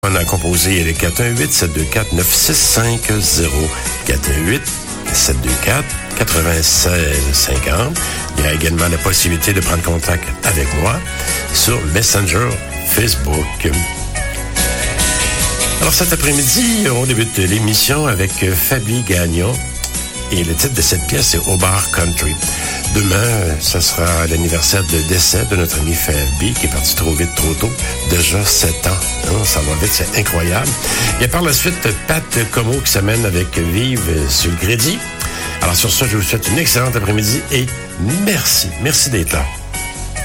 On a composé le 418-724-9650. 418-724-9650. Il y a également la possibilité de prendre contact avec moi sur Messenger Facebook. Alors cet après-midi, on débute l'émission avec Fabi Gagnon. Et le titre de cette pièce est Au Bar Country. Demain, ce sera l'anniversaire de décès de notre ami Fabi, qui est parti trop vite, trop tôt. Déjà 7 ans. Hein, ça va vite, c'est incroyable. Il y a par la suite Pat Como qui s'amène avec Vive sur le crédit. Alors sur ça, je vous souhaite une excellente après-midi et merci. Merci d'être là.